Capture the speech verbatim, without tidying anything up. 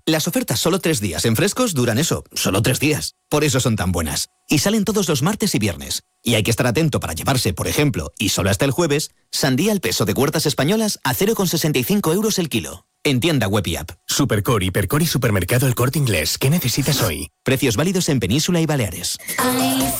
Las ofertas solo tres días en frescos duran eso, solo tres días. Por eso son tan buenas. Y salen todos los martes y viernes. Y hay que estar atento para llevarse, por ejemplo, y solo hasta el jueves, sandía al peso de Huertas Españolas a cero coma sesenta y cinco euros el kilo. En tienda web y app. Supercore, Hipercore y Supermercado El Corte Inglés. ¿Qué necesitas hoy? Precios válidos en Península y Baleares.